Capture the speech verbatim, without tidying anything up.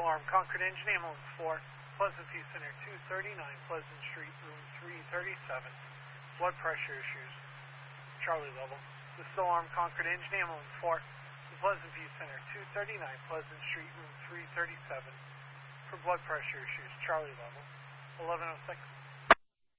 Armed Concord Engine Ambulance four, Pleasant View Center two thirty-nine, Pleasant Street, room three thirty-seven. Blood pressure issues. Charlie level. This is Armed Concord Engine Ambulance four, Pleasant View Center two thirty-nine, Pleasant Street, room three thirty-seven. For blood pressure issues, Charlie level. eleven oh six.